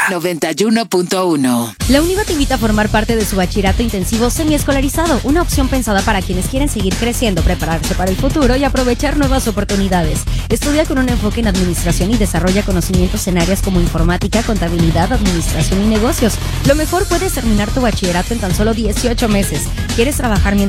91.1. La UNIVA te invita a formar parte de su bachillerato intensivo semiescolarizado, una opción pensada para quienes quieren seguir creciendo, prepararse para el futuro y aprovechar nuevas oportunidades. Estudia con un enfoque en administración y desarrolla conocimientos en áreas como informática, contabilidad, administración y negocios. Lo mejor, puedes terminar tu bachillerato en tan solo 18 meses. ¿Quieres trabajar mientras